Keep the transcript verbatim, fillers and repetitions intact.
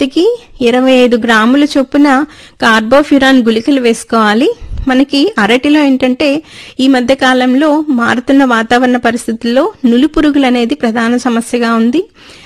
వ్యక్తికి ఇరవై ఐదు గ్రాముల చొప్పున కార్బోఫ్యూరాన్ గుళికలు వేసుకోవాలి. మనకి అరటిలో ఏంటంటే ఈ మధ్య కాలంలో మారుతున్న వాతావరణ పరిస్థితుల్లో నులి పురుగులు అనేది ప్రధాన సమస్యగా ఉంది.